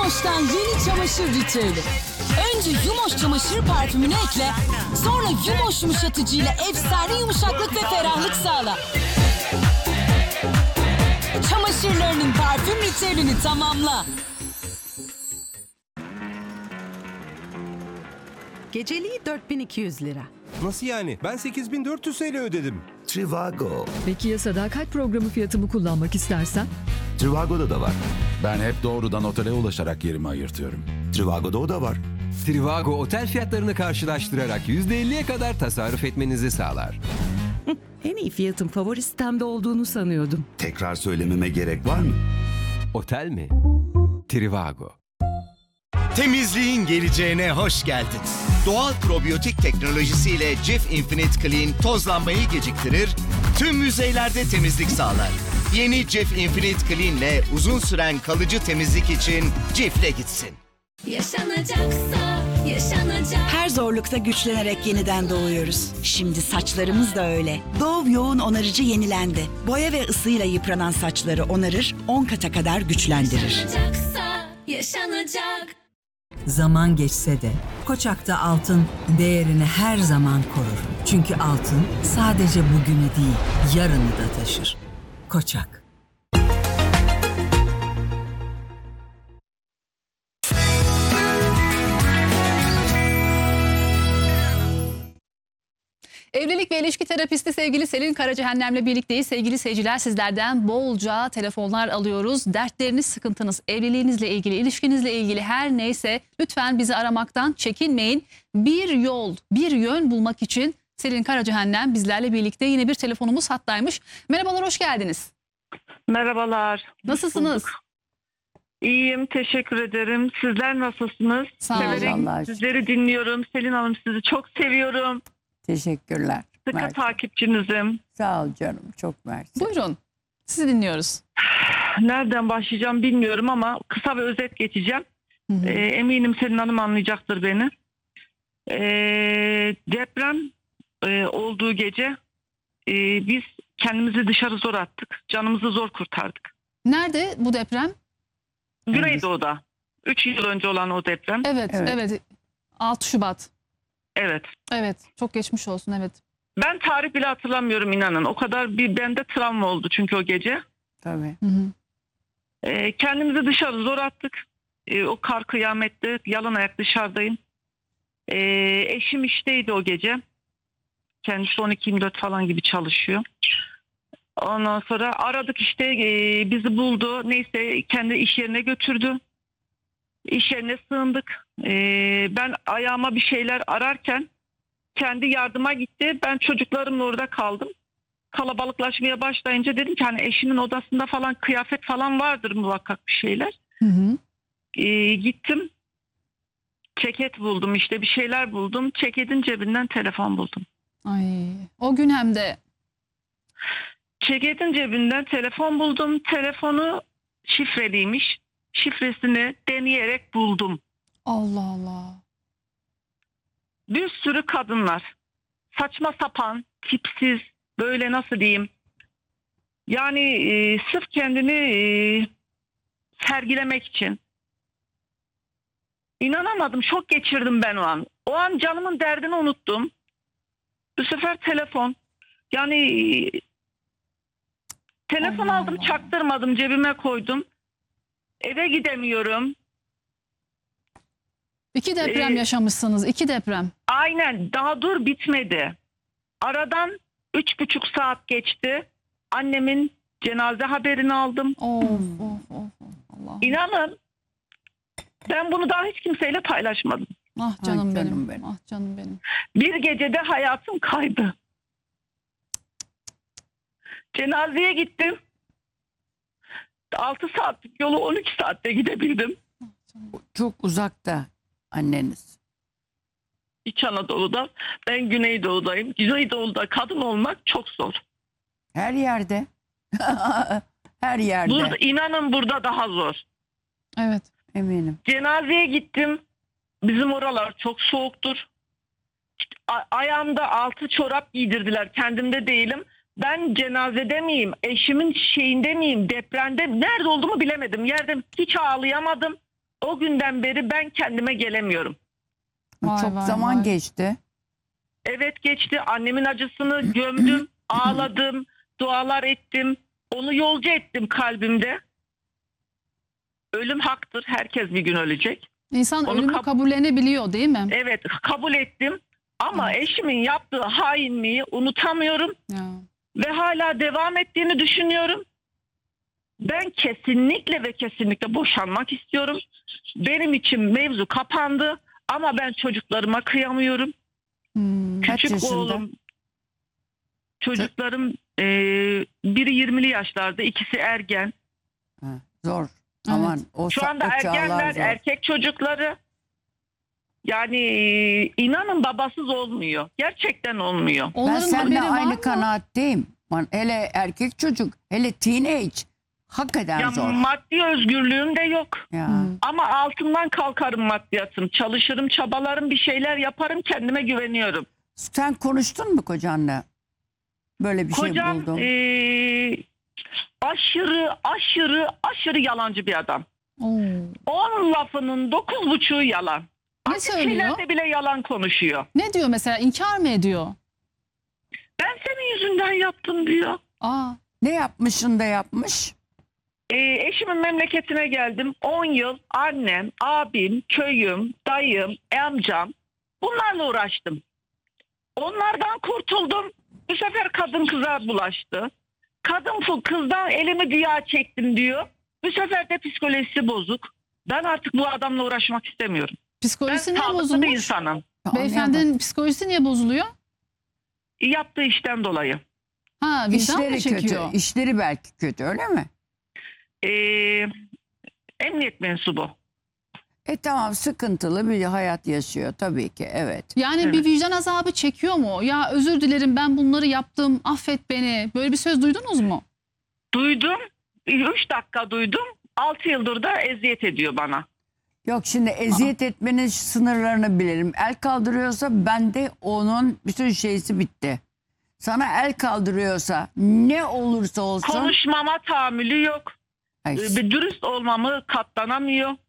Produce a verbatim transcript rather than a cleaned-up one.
Yumoş'tan yeni çamaşır ritüeli. Önce Yumoş çamaşır parfümünü ekle, sonra Yumoş yumuşatıcıyla efsane yumuşaklık ve ferahlık sağla. Çamaşırlarının parfüm ritüelini tamamla. Geceliği dört bin iki yüz lira. Nasıl yani? Ben sekiz bin dört yüz T L ödedim. Trivago. Peki ya sadakat programı fiyatımı kullanmak istersen? Trivago'da da var. Ben hep doğrudan otele ulaşarak yerimi ayırtıyorum. Trivago'da o da var. Trivago otel fiyatlarını karşılaştırarak yüzde elliye kadar tasarruf etmenizi sağlar. En iyi fiyatın favori sitemde olduğunu sanıyordum. Tekrar söylememe gerek var mı? Otel mi? Trivago. Temizliğin geleceğine hoş geldin. Doğal probiyotik teknolojisiyle Cif Infinite Clean tozlanmayı geciktirir, tüm yüzeylerde temizlik sağlar. Yeni Cif Infinite Clean ile uzun süren kalıcı temizlik için Cif'le gitsin. Yaşanacaksa yaşanacak. Her zorlukta güçlenerek yeniden doğuyoruz. Şimdi saçlarımız da öyle. Dove yoğun onarıcı yenilendi. Boya ve ısıyla yıpranan saçları onarır, on kata kadar güçlendirir. Yaşanacaksa yaşanacak. Zaman geçse de Koçak'ta altın değerini her zaman korur. Çünkü altın sadece bugünü değil, yarını da taşır. Koçak. Evlilik ve ilişki terapisti sevgili Selin Karacehennem'le birlikteyiz. Sevgili seyirciler, sizlerden bolca telefonlar alıyoruz. Dertleriniz, sıkıntınız, evliliğinizle ilgili, ilişkinizle ilgili her neyse lütfen bizi aramaktan çekinmeyin. Bir yol, bir yön bulmak için Selin Karacehennem bizlerle birlikte. Yine bir telefonumuz hattaymış. Merhabalar, hoş geldiniz. Merhabalar. Nasılsınız? İyiyim, teşekkür ederim. Sizler nasılsınız? Sağ olun. Severek sizleri dinliyorum. Selin Hanım, sizi çok seviyorum. Teşekkürler. Sıkı Mersi. takipçinizim. Sağ ol canım, çok mersi. Buyurun, sizi dinliyoruz. Nereden başlayacağım bilmiyorum ama kısa bir özet geçeceğim. Hı hı. Ee, eminim Selin Hanım anlayacaktır beni. Ee, deprem e, olduğu gece e, biz kendimizi dışarı zor attık. Canımızı zor kurtardık. Nerede bu deprem? Güneydoğu'da. Üç yıl önce olan o deprem. Evet, evet. evet. altı Şubat. Evet. Evet, çok geçmiş olsun, evet. Ben tarih bile hatırlamıyorum, inanın. O kadar bir bende travma oldu çünkü o gece. Tabii. Hı hı. Ee, kendimizi dışarı zor attık. Ee, o kar kıyamette yalan ayak dışarıdayım. Ee, eşim işteydi o gece. Kendisi on iki yirmi dört falan gibi çalışıyor. Ondan sonra aradık işte, e, bizi buldu. Neyse kendi iş yerine götürdü. İş yerine sığındık. Ee, ben ayağıma bir şeyler ararken kendi yardıma gitti. Ben çocuklarımla orada kaldım. Kalabalıklaşmaya başlayınca dedim ki hani eşimin odasında falan kıyafet falan vardır muhakkak bir şeyler. Hı hı. Ee, gittim. Ceket buldum, işte bir şeyler buldum. Ceketin cebinden telefon buldum. Ay, o gün hem de. Ceketin cebinden telefon buldum. Telefonu şifreliymiş. Şifresini deneyerek buldum. Allah Allah. Bir sürü kadınlar. Saçma sapan, tipsiz, böyle nasıl diyeyim. Yani e, sırf kendini e, sergilemek için. İnanamadım, şok geçirdim ben o an. O an canımın derdini unuttum. Bu sefer telefon. Yani e, telefon Allah aldım, Allah. çaktırmadım, cebime koydum. Eve gidemiyorum. İki deprem Ee, yaşamışsınız, iki deprem. Aynen, daha dur bitmedi. Aradan üç buçuk saat geçti. Annemin cenaze haberini aldım. Of of of, of. Allah. İnanın ben bunu daha hiç kimseyle paylaşmadım. Ah canım, Ah canım benim. benim. Ah canım benim. Bir gecede hayatım kaydı. Cenazeye gittim. altı saatlik yolu on iki saatte gidebildim. Çok uzakta anneniz. İç Anadolu'da. Ben Güneydoğu'dayım. Güneydoğu'da kadın olmak çok zor. Her yerde. Her yerde. Burada, inanın burada daha zor. Evet. Eminim. Cenazeye gittim. Bizim oralar çok soğuktur. A- ayağımda altı çorap giydirdiler. Kendimde değilim. Ben cenazede miyim? Eşimin şeyinde miyim? Depremde nerede olduğumu bilemedim. Yerde hiç ağlayamadım. O günden beri ben kendime gelemiyorum. Vay, Çok vay, zaman vay. geçti. Evet geçti. Annemin acısını gömdüm, ağladım, dualar ettim. Onu yolcu ettim kalbimde. Ölüm haktır. Herkes bir gün ölecek. İnsan Onu ölümü kab- kabullenebiliyor değil mi? Evet kabul ettim. Ama eşimin yaptığı hainliği unutamıyorum. Ya. Ve hala devam ettiğini düşünüyorum. Ben kesinlikle ve kesinlikle boşanmak istiyorum. Benim için mevzu kapandı. Ama ben çocuklarıma kıyamıyorum. Hmm. Kaç Küçük yaşında? oğlum, çocuklarım e, biri yirmili yaşlarda, ikisi ergen. Ha, zor. Aman o, Şu sa- anda o çağlar ergenler, zor. erkek çocukları. Yani e, inanın babasız olmuyor. Gerçekten olmuyor. Ben Onların seninle haberi var aynı mı? kanaatteyim. Man, hele erkek çocuk, hele teenage hakikaten Ya zor. maddi özgürlüğüm de yok. Ya. Ama altından kalkarım maddiyatım. Çalışırım, çabalarım, bir şeyler yaparım. Kendime güveniyorum. Sen konuştun mu kocanla? Böyle bir şey Kocam buldum. e, aşırı, aşırı, aşırı yalancı bir adam. Oo. On lafının dokuz buçuğu yalan. Ne Bazı söylüyor? şeylerde bile yalan konuşuyor. Ne diyor mesela? İnkar mı ediyor? Ben senin yüzünden yaptım diyor. Aa. Ne yapmışın da yapmış? E, eşimin memleketine geldim. on yıl annem, abim, köyüm, dayım, amcam bunlarla uğraştım. Onlardan kurtuldum. Bu sefer kadın kıza bulaştı. Kadın fu- kızdan elimi güya çektim diyor. Bu sefer de psikolojisi bozuk. Ben artık bu adamla uğraşmak istemiyorum. Psikolojisi Ben niye sağlıklı bir bozulmuş? insanım. Beyefendinin psikolojisi niye bozuluyor? Yaptığı işten dolayı. Ha, vicdan mı İşleri çekiyor? kötü. İşleri belki kötü, öyle mi? Ee, emniyet mensubu. E tamam, sıkıntılı bir hayat yaşıyor tabii ki, evet. Yani Evet. bir vicdan azabı çekiyor mu? Ya özür dilerim, ben bunları yaptım, affet beni. Böyle bir söz duydunuz mu? Duydum. Üç dakika duydum. Altı yıldır da eziyet ediyor bana. Yok, şimdi eziyet etmenin sınırlarını bilelim. El kaldırıyorsa bende onun bütün şeysi bitti. Sana el kaldırıyorsa ne olursa olsun. Konuşmama tahammülü yok. Ay, Ee, Bir dürüst olmamı katlanamıyor.